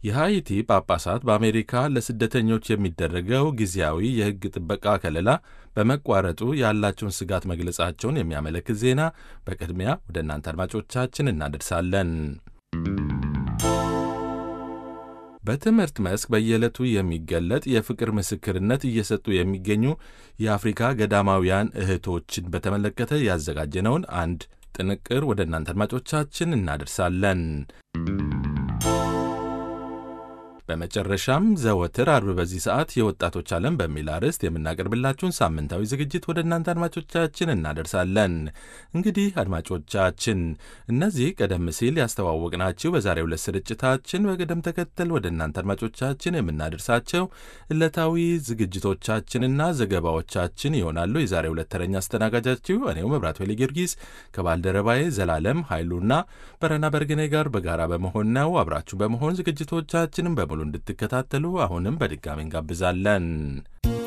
የሃይቲ ጳጳሳት በአሜሪካ ለስደተኞች የሚደረገው ጊዜያዊ የሕግ ጥበቃ ከለላ በመቋረጡ ያላቸውን ስጋት መግለጻቸውን የሚያመለክት ዜና በቅድሚያ ወደ እናንተ አድማጮቻችን እናደርሳለን። በትምህርት መስክ በየዕለቱ የሚገለጥ የፍቅር ምስክርነት እየሰጡ የሚገኙ የአፍሪካ ገዳማውያን እህቶችን በተመለከተ ያዘጋጀነውን አንድ ጥንቅር ወደ እናንተ አድማጮቻችን እናደርሳለን። በመጨረሻም ዘወትር አርብ በዚህ ሰዓት የወጣቶች ዓለም በሚል አርዕስት የምናቀርብላችሁን ሳምንታዊ ዝግጅት ወደ እናንተ አድማጮቻችን እናደርሳለን። እንግዲህ አድማጮቻችን እነዚህ ቀደም ሲል ያስተዋወቅናችሁ በዛሬው ዕለት ስርጭታችን በቅደም ተከተል ወደ እናንተ አድማጮቻችን የምናደርሳቸው ዕለታዊ ዝግጅቶቻችንና ዘገባዎቻችን ይሆናሉ። የዛሬው ዕለት ተረኛ አስተናጋጃችሁ እኔው መብራት ወይሌ ጊዮርጊስ ከባልደረባዬ ዘላለም ኃይሉና በረና በርግኔ ጋር በጋራ በመሆን ነው። አብራችሁ በመሆን ዝግጅቶቻችንን በሙሉ እንድትከታተሉ አሁንም በድጋሚ እንጋብዛለን።